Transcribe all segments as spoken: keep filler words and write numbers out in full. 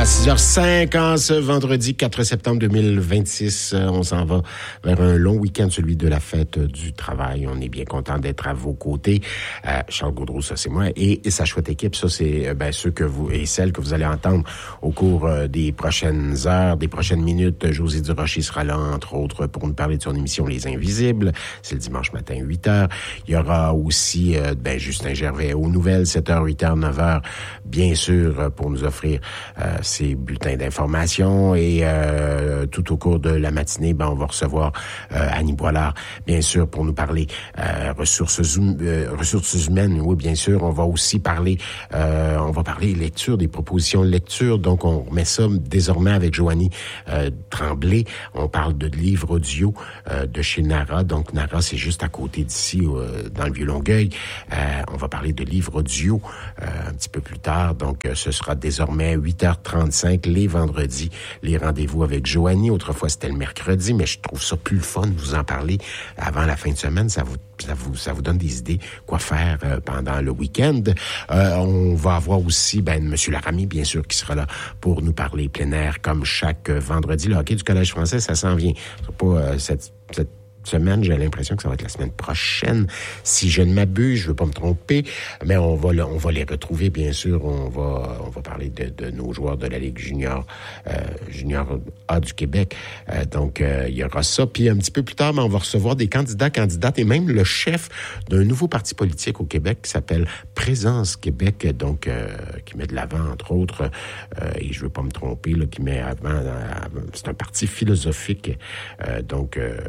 six heures cinq en ce vendredi quatre septembre deux mille vingt-six. On s'en va vers un long week-end, celui de la fête du travail. On est bien content d'être à vos côtés. Euh, Charles Gaudreau, ça c'est moi, et, et sa chouette équipe, ça c'est ben, ceux que vous et celles que vous allez entendre au cours euh, des prochaines heures, des prochaines minutes. José Durocher sera là, entre autres, pour nous parler de son émission Les Invisibles. C'est le dimanche matin, huit heures. Il y aura aussi euh, ben, Justin Gervais aux nouvelles, sept heures, huit heures, neuf heures, bien sûr, pour nous offrir euh, ces bulletins d'information. Et euh, tout au cours de la matinée, ben, on va recevoir euh, Annie Boilard, bien sûr, pour nous parler euh, ressources, hum, euh, ressources humaines. Oui, bien sûr, on va aussi parler, euh, on va parler lecture, des propositions de lecture. Donc, on met ça désormais avec Joanie euh, Tremblay. On parle de livres audio euh, de chez Nara. Donc, Nara, c'est juste à côté d'ici, euh, dans le Vieux-Longueuil. Euh, on va parler de livres audio euh, un petit peu plus tard. Donc, euh, ce sera désormais huit heures trente-cinq les vendredis, les rendez-vous avec Joanie. Autrefois, c'était le mercredi, mais je trouve ça plus le fun de vous en parler avant la fin de semaine. Ça vous, ça vous, ça vous donne des idées quoi faire euh, pendant le week-end. Euh, on va avoir aussi, ben, Monsieur Larami, bien sûr, qui sera là pour nous parler plein air comme chaque euh, vendredi. Le hockey du Collège français, ça s'en vient. C'est pas euh, cette, cette semaine, j'ai l'impression que ça va être la semaine prochaine. Si je ne m'abuse, je veux pas me tromper, mais on va le, on va les retrouver, bien sûr. On va, on va parler de, de nos joueurs de la Ligue junior, euh, junior A du Québec. Euh, donc, euh, il y aura ça. Puis un petit peu plus tard, ben, on va recevoir des candidats, candidates et même le chef d'un nouveau parti politique au Québec qui s'appelle Présence Québec, donc euh, qui met de l'avant, entre autres, euh, et je veux pas me tromper, là, qui met avant, avant c'est un parti philosophique, euh, donc euh,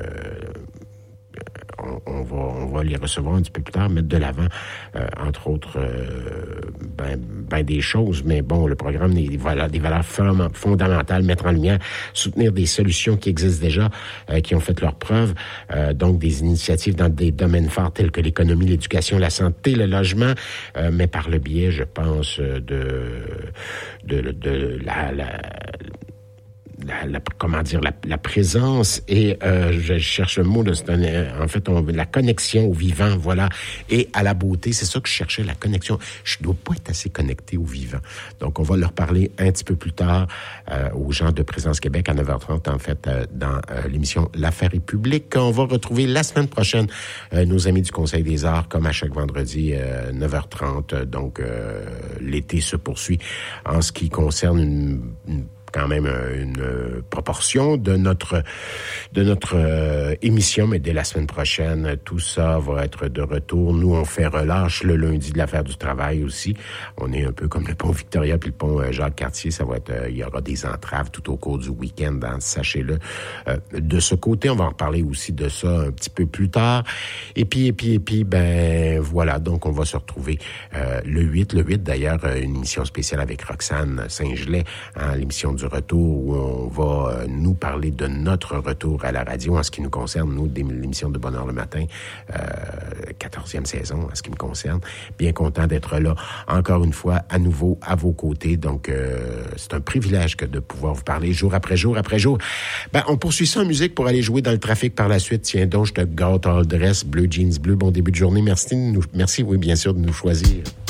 On, on va on va les recevoir un petit peu plus tard, mettre de l'avant, euh, entre autres, euh, ben, ben des choses. Mais bon, le programme des valeurs, des valeurs fondamentales, mettre en lumière, soutenir des solutions qui existent déjà, euh, qui ont fait leurs preuves. Euh, donc, des initiatives dans des domaines forts tels que l'économie, l'éducation, la santé, le logement, euh, mais par le biais, je pense, de de, de, de la, la La, la, comment dire, la, la présence et, euh, je cherche le mot, de, un, en fait, on, la connexion au vivant, voilà, et à la beauté, c'est ça que je cherchais, la connexion. Je dois pas être assez connecté au vivant. Donc, on va leur parler un petit peu plus tard euh, aux gens de Présence Québec à neuf heures trente, en fait, euh, dans euh, l'émission L'Affaire est publique. On va retrouver la semaine prochaine euh, nos amis du Conseil des Arts, comme à chaque vendredi, euh, neuf heures trente. Donc, euh, l'été se poursuit en ce qui concerne une, une quand même une proportion de notre de notre euh, émission, mais dès la semaine prochaine, tout ça va être de retour. Nous, on fait relâche le lundi de l'Affaire du travail aussi. On est un peu comme le pont Victoria puis le pont euh, Jacques-Cartier. Ça va être, euh, il y aura des entraves tout au cours du week-end, hein, sachez-le. Euh, de ce côté, on va en reparler aussi de ça un petit peu plus tard. Et puis, et puis, et puis, ben voilà. Donc, on va se retrouver euh, le huit. Le huit, d'ailleurs, une émission spéciale avec Roxane Saint-Gelais, hein, l'émission du retour où on va euh, nous parler de notre retour à la radio en ce qui nous concerne, nous, de l'émission de Bonheur le matin, euh, quatorzième saison en ce qui me concerne. Bien content d'être là encore une fois, à nouveau, à vos côtés. Donc, euh, c'est un privilège que de pouvoir vous parler jour après jour après jour. Ben, on poursuit ça en musique pour aller jouer dans le trafic par la suite. Tiens donc, je te gâte all dress, bleu jeans bleu. Bon début de journée. Merci, de nous, merci, oui, bien sûr, de nous choisir.